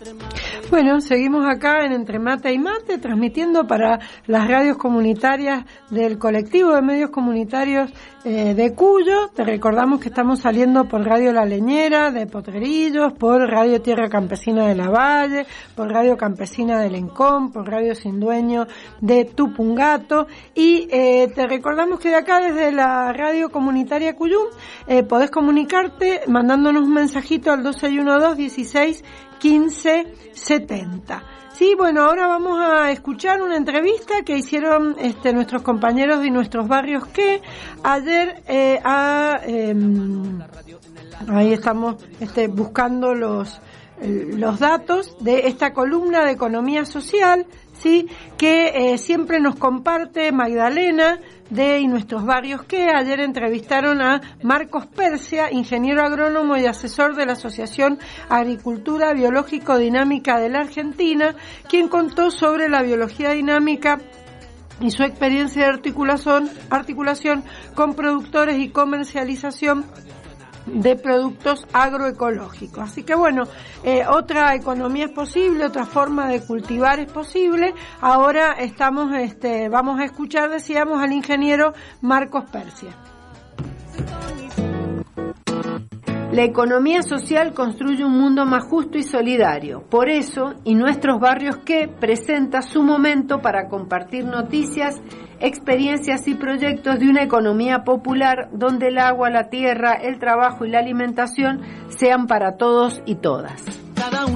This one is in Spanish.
Bueno, seguimos acá en Entre Mate y Mate, transmitiendo para las radios comunitarias del colectivo de medios comunitarios de Cuyo. Te recordamos que estamos saliendo por Radio La Leñera de Potrerillos, por Radio Tierra Campesina de la Valle, por Radio Campesina de Lencón, por Radio Sin Dueño de Tupungato, y te recordamos que de acá, desde la radio comunitaria Cuyum, podés comunicarte mandándonos un mensajito al 2612-16-1570. Sí, bueno, ahora vamos a escuchar una entrevista que hicieron nuestros compañeros de nuestros barrios que ayer ahí estamos buscando los datos de esta columna de economía social, sí, que siempre nos comparte Magdalena de Y Nuestros Barrios, que ayer entrevistaron a Marcos Persia, ingeniero agrónomo y asesor de la Asociación Agricultura Biológico Dinámica de la Argentina, quien contó sobre la biología dinámica y su experiencia de articulación con productores y comercialización de productos agroecológicos. Así que bueno, otra economía es posible, otra forma de cultivar es posible. Ahora vamos a escuchar, decíamos, al ingeniero Marcos Persia. La economía social construye un mundo más justo y solidario. Por eso, Y Nuestros Barrios que presenta su momento para compartir noticias, experiencias y proyectos de una economía popular donde el agua, la tierra, el trabajo y la alimentación sean para todos y todas.